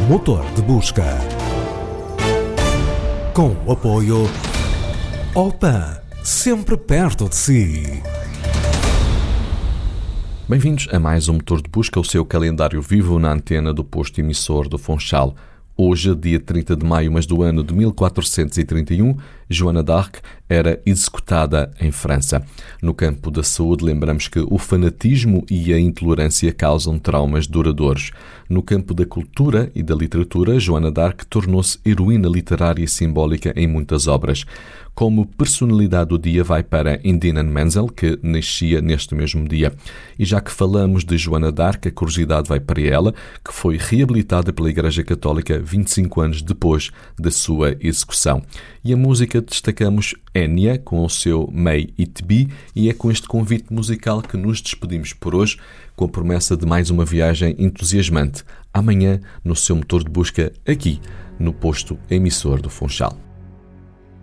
Motor de busca. Com o apoio Opan, sempre perto de si. Bem-vindos a mais um Motor de Busca, o seu calendário vivo na antena do posto emissor do Funchal. Hoje, dia 30 de maio, mas do ano de 1431, Joana d'Arc era executada em França. No campo da saúde, lembramos que o fanatismo e a intolerância causam traumas duradouros. No campo da cultura e da literatura, Joana d'Arc tornou-se heroína literária e simbólica em muitas obras. Como personalidade do dia vai para Idina Menzel, que nascia neste mesmo dia. E já que falamos de Joana d'Arc, a curiosidade vai para ela, que foi reabilitada pela Igreja Católica 25 anos depois da sua execução. E a música destacamos Enya, com o seu May It Be, e é com este convite musical que nos despedimos por hoje, com a promessa de mais uma viagem entusiasmante, amanhã no seu motor de busca, aqui no posto emissor do Funchal.